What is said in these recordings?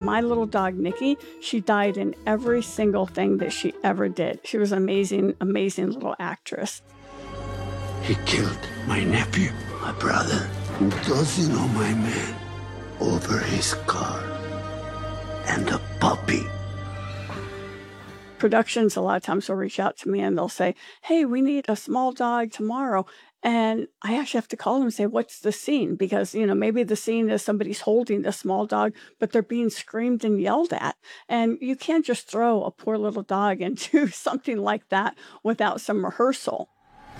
My little dog, Nikki, she died in every single thing that she ever did. She was an amazing, amazing little actress. He killed my nephew, my brother, and dozen of my men over his car and a puppy. Productions a lot of times will reach out to me and they'll say, hey, we need a small dog tomorrow. And I actually have to call them and say, what's the scene? Because, maybe the scene is somebody's holding a small dog, but they're being screamed and yelled at. And you can't just throw a poor little dog into something like that without some rehearsal.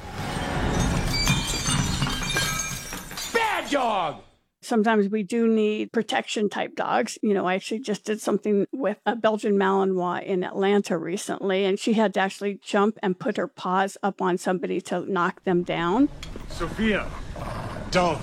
Bad dog! Sometimes we do need protection type dogs. I actually just did something with a Belgian Malinois in Atlanta recently, and she had to actually jump and put her paws up on somebody to knock them down. Sophia, don't.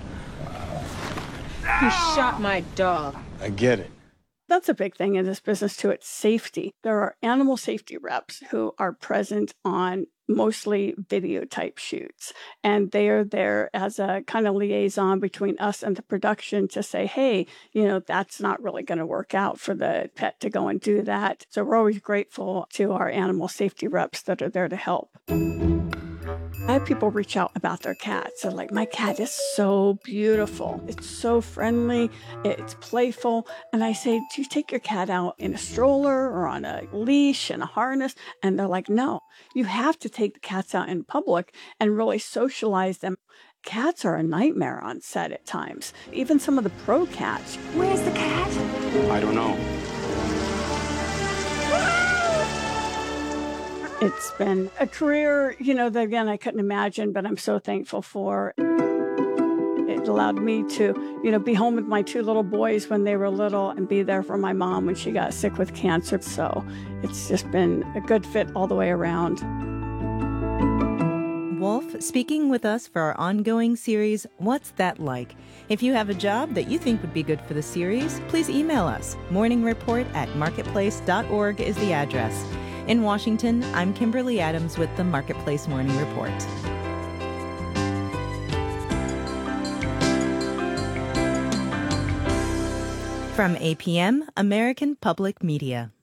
You shot my dog. I get it. That's a big thing in this business, too. It's safety. There are animal safety reps who are present on mostly video type shoots. And they are there as a kind of liaison between us and the production to say, hey, that's not really going to work out for the pet to go and do that. So we're always grateful to our animal safety reps that are there to help. I have people reach out about their cats. They're like, my cat is so beautiful. It's so friendly. It's playful. And I say, do you take your cat out in a stroller or on a leash and a harness? And they're like, no, you have to take the cats out in public and really socialize them. Cats are a nightmare on set at times. Even some of the pro cats. Where's the cat? I don't know. It's been a career, that again, I couldn't imagine, but I'm so thankful for. It allowed me to, be home with my two little boys when they were little and be there for my mom when she got sick with cancer. So it's just been a good fit all the way around. Wolf speaking with us for our ongoing series, What's That Like? If you have a job that you think would be good for the series, please email us. morningreport@marketplace.org is the address. In Washington, I'm Kimberly Adams with the Marketplace Morning Report. From APM, American Public Media.